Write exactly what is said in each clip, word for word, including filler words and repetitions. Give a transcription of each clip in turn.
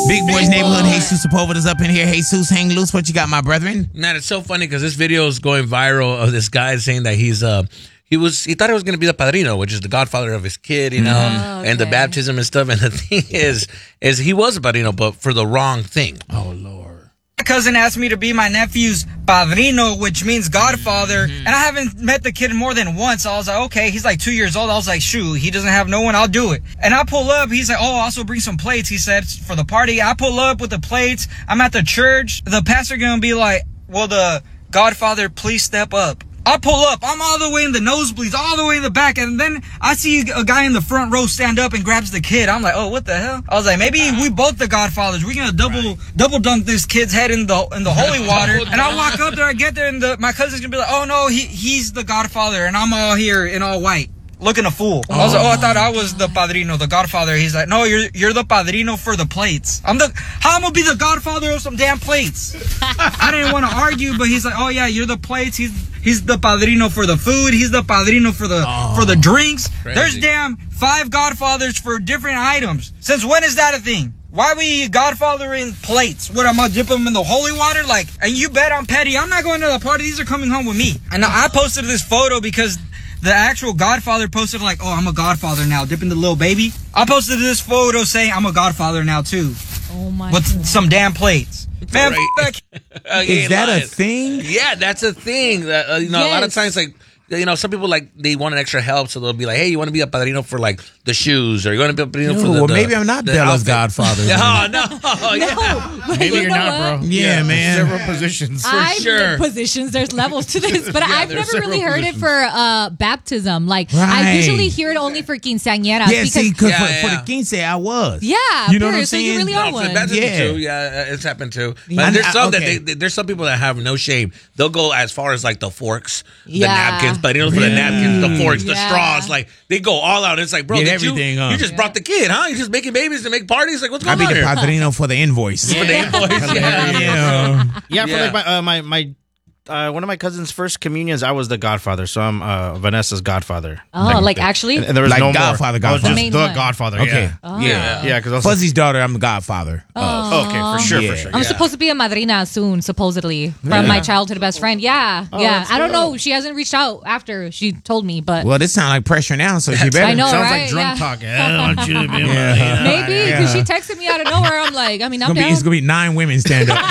Big Boys Neighborhood. Jesus Sepulveda's up in here. Jesus, hang loose. What you got, my brethren? Man, it's so funny because this video is going viral of this guy saying that he's uh he was he thought he was going to be the padrino, which is the godfather of his kid, you know, oh, okay. and the baptism and stuff. And the thing is, is he was a padrino, but for the wrong thing. Oh Lord. My cousin asked me to be my nephew's padrino, which means godfather, mm-hmm. and I haven't met the kid more than once. So I was like, okay, he's like two years old. I was like, shoot, he doesn't have no one, I'll do it. And I pull up, he's like, oh, also bring some plates, he said, for the party. I pull up with the plates, I'm at the church, the pastor gonna be like, will the godfather please step up? I pull up, I'm all the way in the nosebleeds, all the way in the back, and then I see a guy in the front row stand up and grabs the kid. I'm like, oh, what the hell? I was like, maybe we both the godfathers. We're gonna double right. double dunk this kid's head in the in the holy water. And I walk up there, I get there, and the, my cousin's gonna be like, oh no, he he's the godfather, and I'm all here in all white, looking a fool. I was like, oh, I thought I was the padrino, the godfather. He's like, no, you're you're the padrino for the plates. I'm the how I'm gonna be the godfather of some damn plates? I didn't want to argue, but he's like, oh yeah, you're the plates. He's He's the padrino for the food. He's the padrino for the oh, for the drinks. Crazy. There's damn five godfathers for different items. Since when is that a thing? Why are we godfathering plates? What, I'm gonna dip them in the holy water? Like, and you bet I'm petty. I'm not going to the party. These are coming home with me. And I posted this photo because the actual godfather posted like, oh, I'm a godfather now, dipping the little baby. I posted this photo saying I'm a godfather now too. Oh my With God. Some damn plates. Man, right. Is that lying. a thing? Yeah, that's a thing. That, uh, you know, yes. a lot of times, like, you know, some people, like, they want an extra help, so they'll be like, hey, you want to be a padrino for, like, the shoes, or you want to be a padrino no, for the well, the, maybe I'm not Bella's godfather. No, no, no. Yeah. Maybe you you're know not, what? bro. Yeah, yeah, man. Several positions. For I've, sure. Positions, there's levels to this, but yeah, I've never really heard positions. it for uh, baptism. Like, right. I usually hear it only for quinceañeras. Yeah, because, see, because yeah, for, yeah. for the quince, I was. Yeah, you know pure, what I'm so saying? you really are no, one. Baptism yeah. too. Yeah, it's happened too. But Yeah. there's some okay. that they, there's some people that have no shame. They'll go as far as like the forks, yeah. the napkins, padrinos for the napkins, the forks, yeah. the straws. Like they go all out. It's like, bro, Get did everything, you, huh? you just Yeah. brought the kid, huh? You just making babies to make parties. Like what's I'll going be on the here? padrino for the invoice. For the invoice, yeah. yeah. Yeah, for Yeah. like my uh, my my uh, one of my cousin's first communions, I was the godfather, so I'm uh, Vanessa's godfather. Oh, like actually? And, and there was Like no Godfather, more. I was Godfather. just Main the one. godfather. Okay. Yeah, Oh. Yeah. yeah, because Fuzzy's daughter, I'm the godfather. Oh. okay, for sure, Yeah. for sure. I'm yeah. supposed to be a madrina soon, supposedly, from Yeah. my childhood best friend. Yeah, Oh, yeah. that's I don't cool. know. She hasn't reached out after she told me, but Well, this sounds like pressure now, so she better. I know, Sounds right? like drunk Yeah. talk. I don't want you to be Yeah. maybe because Yeah. she texted me out of nowhere. I'm like, I mean, I'm It's gonna, be, down. it's gonna be nine women stand up.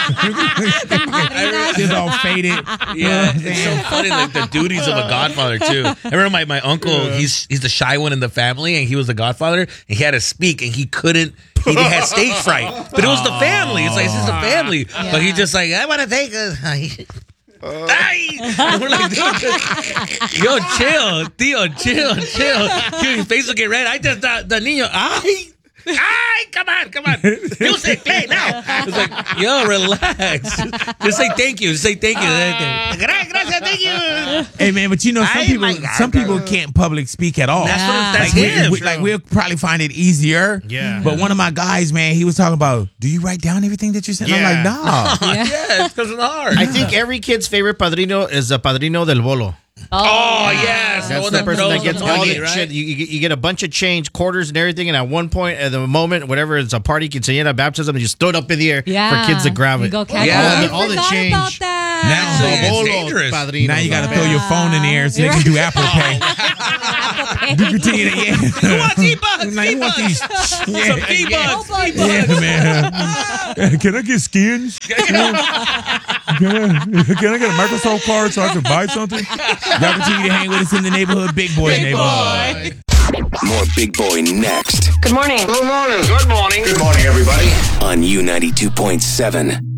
Madrinas. It's all faded. Yeah, it's so funny, like the duties of a godfather too. I remember my, my uncle, he's he's the shy one in the family, and he was the godfather, and he had to speak, and he couldn't. He had stage fright, but it was the family. It's like it's just a family, Yeah. but he just like I want to take a. And we're like, yo, chill, Theo, chill, chill. Dude, your face will get red. I just the, the niño. Ay. Ay, come on, come on. Music, play now. It's like, yo, relax. Just, just say thank you. Just say thank you. Uh, Gracias, thank you. Hey man, but you know some Ay, people my God. some people can't public speak at all. That's Yeah. what that's like, we- him. we, like we'll probably find it easier. Yeah. But one of my guys, man, he was talking about, do you write down everything that you said? Yeah. I'm like, nah. Yeah. Yeah, it's because of the heart. I think every kid's favorite padrino is the padrino del bolo. Oh, yes. That's one the that person that throws gets the all money, the right? shit. You, you, get- you get a bunch of change, quarters and everything, and at one point, at the moment, whatever, it's a party, quinceañera, baptism, you just throw it up in the air Yeah. for kids to grab You it. go catch Yeah. it. All the- all the I forgot change. about that. Naturally, it's Bolo, dangerous. padrino. Now you got to throw your phone in the air so they can do Apple Pay. Do you continue to, yeah. Who wants E-bucks? Now you want these? Some Yeah, E-bucks. yeah, man. Can I get skins? Can I, can I get a Microsoft card so I can buy something? Y'all continue to hang with us in the neighborhood, Big Boys neighborhood. More Big Boy next Good morning. Good morning. Good morning. Good morning, everybody. On U ninety-two point seven.